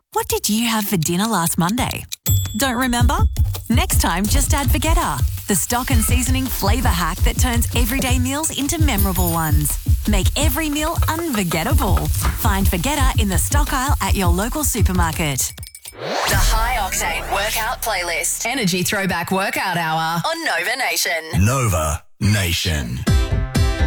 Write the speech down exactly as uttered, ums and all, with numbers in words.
What did you have for dinner last Monday? Don't remember? Next time, just add Vegeta, the stock and seasoning flavour hack that turns everyday meals into memorable ones. Make every meal unforgettable. Find Vegeta in the stock aisle at your local supermarket. The High Octane Workout Playlist. Energy Throwback Workout Hour on Nova Nation. Nova Nation.